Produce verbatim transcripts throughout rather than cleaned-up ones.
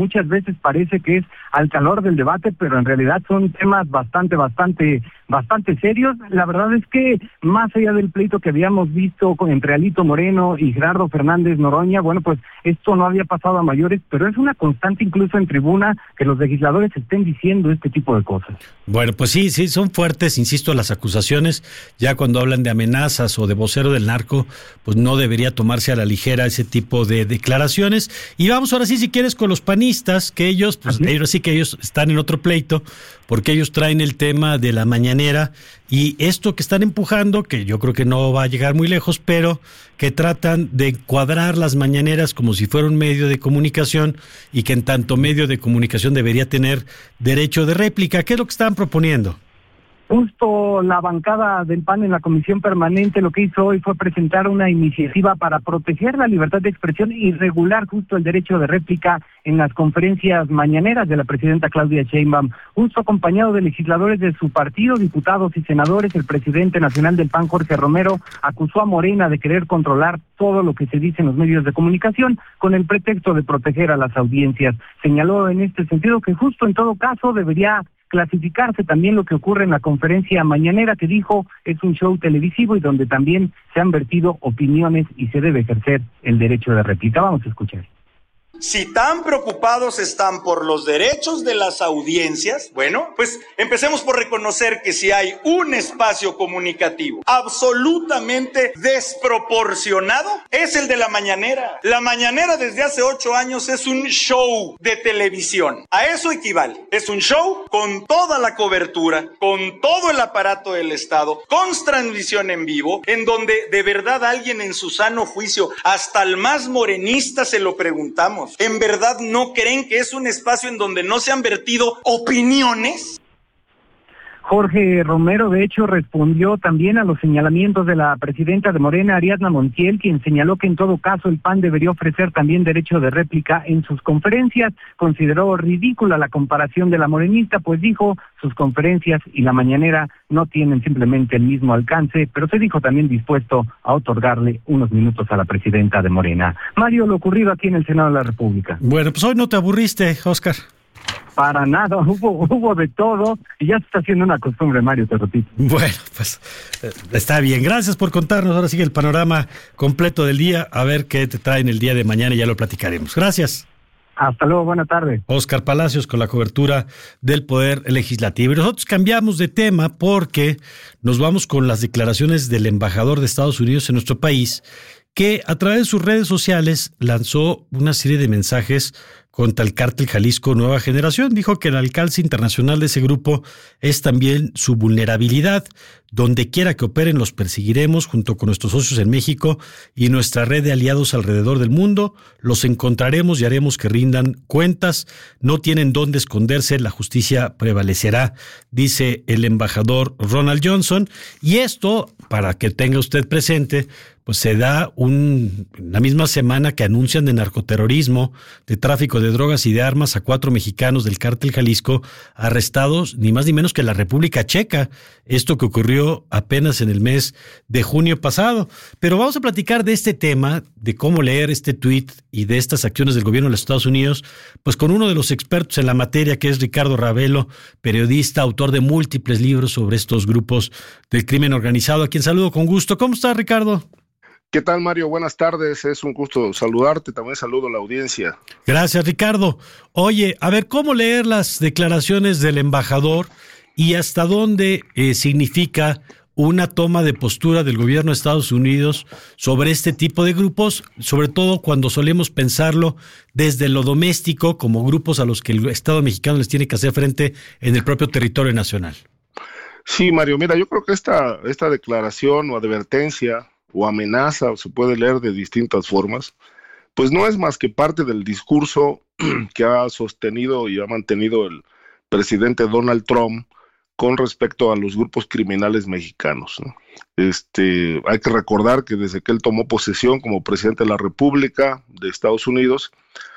Muchas veces parece que es al calor del debate, pero en realidad son temas bastante, bastante, bastante serios. La verdad es que más allá del pleito que habíamos visto con, entre Alito Moreno y Gerardo Fernández Noroña, bueno, pues esto no había pasado a mayores, pero es una constante incluso en tribuna que los legisladores estén diciendo este tipo de cosas. Bueno, pues sí, sí, son fuertes, insisto, las acusaciones. Ya cuando hablan de amenazas o de vocero del narco, pues no debería tomarse a la ligera ese tipo de declaraciones. Y vamos ahora sí, si quieres, con los panistas, que ellos, pues ¿Así? ellos sí que ellos están en otro pleito, porque ellos traen el tema de la mañanera y esto que están empujando, que yo creo que no va a llegar muy lejos, pero que tratan de cuadrar las mañaneras como si fuera un medio de comunicación y que en tanto medio de comunicación debería tener derecho de réplica. ¿Qué es lo que están proponiendo? Justo la bancada del P A N en la comisión permanente lo que hizo hoy fue presentar una iniciativa para proteger la libertad de expresión y regular justo el derecho de réplica en las conferencias mañaneras de la presidenta Claudia Sheinbaum. Justo acompañado de legisladores de su partido, diputados y senadores, el presidente nacional del P A N, Jorge Romero, acusó a Morena de querer controlar todo lo que se dice en los medios de comunicación con el pretexto de proteger a las audiencias. Señaló en este sentido que justo en todo caso debería clasificarse también lo que ocurre en la conferencia mañanera, que dijo es un show televisivo y donde también se han vertido opiniones y se debe ejercer el derecho de réplica. Vamos a escuchar. Si tan preocupados están por los derechos de las audiencias, bueno, pues empecemos por reconocer que si hay un espacio comunicativo absolutamente desproporcionado, es el de la mañanera. La mañanera desde hace ocho años es un show de televisión. A eso equivale. Es un show con toda la cobertura, con todo el aparato del Estado, con transmisión en vivo, en donde de verdad alguien en su sano juicio, hasta el más morenista se lo preguntamos. ¿En verdad no creen que es un espacio en donde no se han vertido opiniones? Jorge Romero, de hecho, respondió también a los señalamientos de la presidenta de Morena, Ariadna Montiel, quien señaló que en todo caso el P A N debería ofrecer también derecho de réplica en sus conferencias. Consideró ridícula la comparación de la morenista, pues dijo, sus conferencias y la mañanera no tienen simplemente el mismo alcance, pero se dijo también dispuesto a otorgarle unos minutos a la presidenta de Morena. Mario, lo ocurrido aquí en el Senado de la República. Bueno, pues hoy no te aburriste, Oscar. Para nada, hubo hubo de todo y ya se está haciendo una costumbre, Mario, te repito. Bueno, pues eh, está bien. Gracias por contarnos. Ahora sigue el panorama completo del día. A ver qué te traen el día de mañana y ya lo platicaremos. Gracias. Hasta luego, buena tarde. Óscar Palacios con la cobertura del Poder Legislativo. Y nosotros cambiamos de tema porque nos vamos con las declaraciones del embajador de Estados Unidos en nuestro país, que a través de sus redes sociales lanzó una serie de mensajes contra el cártel Jalisco Nueva Generación. Dijo que el alcance internacional de ese grupo es también su vulnerabilidad. Donde quiera que operen los perseguiremos junto con nuestros socios en México y nuestra red de aliados alrededor del mundo. Los encontraremos y haremos que rindan cuentas. No tienen dónde esconderse, la justicia prevalecerá, dice el embajador Ronald Johnson. Y esto, para que tenga usted presente, pues se da un, la misma semana que anuncian de narcoterrorismo, de tráfico de drogas y de armas a cuatro mexicanos del cártel Jalisco arrestados, ni más ni menos que en la República Checa. Esto que ocurrió apenas en el mes de junio pasado. Pero vamos a platicar de este tema, de cómo leer este tuit y de estas acciones del gobierno de los Estados Unidos, pues con uno de los expertos en la materia, que es Ricardo Ravelo, periodista, autor de múltiples libros sobre estos grupos del crimen organizado, a quien saludo con gusto. ¿Cómo estás, Ricardo? ¿Qué tal, Mario? Buenas tardes, es un gusto saludarte, también saludo a la audiencia. Gracias, Ricardo. Oye, a ver, ¿cómo leer las declaraciones del embajador y hasta dónde eh, significa una toma de postura del gobierno de Estados Unidos sobre este tipo de grupos, sobre todo cuando solemos pensarlo desde lo doméstico como grupos a los que el Estado mexicano les tiene que hacer frente en el propio territorio nacional? Sí, Mario, mira, yo creo que esta, esta declaración o advertencia o amenaza, o se puede leer de distintas formas, pues no es más que parte del discurso que ha sostenido y ha mantenido el presidente Donald Trump con respecto a los grupos criminales mexicanos, ¿no? Este, hay que recordar que desde que él tomó posesión como presidente de la República de Estados Unidos,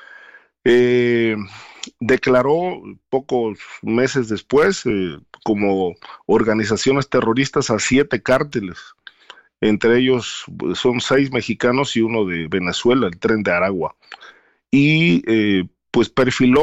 eh, declaró pocos meses después eh, como organizaciones terroristas a siete cárteles. Entre ellos son seis mexicanos y uno de Venezuela, el Tren de Aragua. Y eh, pues perfiló